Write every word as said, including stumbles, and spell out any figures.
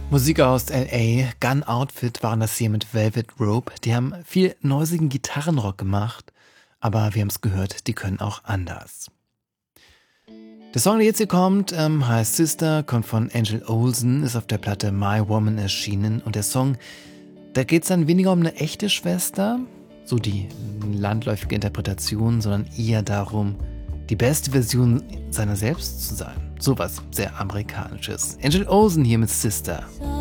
Musik aus L A, Gun Outfit waren das hier mit Velvet Rope. Die haben viel neusigen Gitarrenrock gemacht, aber wir haben es gehört, die können auch anders. Der Song, der jetzt hier kommt, ähm, heißt Sister, kommt von Angel Olsen, ist auf der Platte My Woman erschienen. Und der Song, da geht es dann weniger um eine echte Schwester, so die landläufige Interpretation, sondern eher darum, die beste Version seiner selbst zu sein. Sowas sehr Amerikanisches. Angel Olsen hier mit Sister.